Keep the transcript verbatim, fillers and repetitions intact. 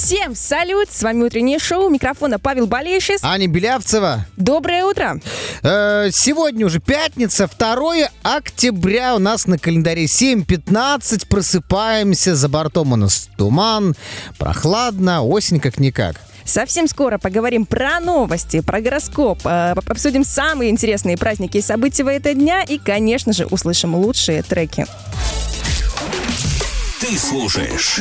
Всем салют! С вами утреннее шоу. У микрофона Павел Балейшис. Аня Белявцева. Доброе утро. Э, сегодня уже пятница, второе октября. У нас на календаре семь пятнадцать. Просыпаемся. За бортом у нас туман. Прохладно. Осень как-никак. Совсем скоро поговорим про новости, про гороскоп, э, обсудим самые интересные праздники и события в этот дня и, конечно же, услышим лучшие треки. Ты слушаешь